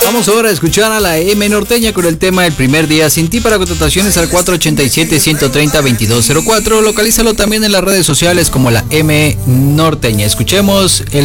Vamos ahora a escuchar a la M Norteña con el tema El primer día sin ti. Para contrataciones al 487-130-2204. Localízalo también en las redes sociales como la M Norteña. Escuchemos el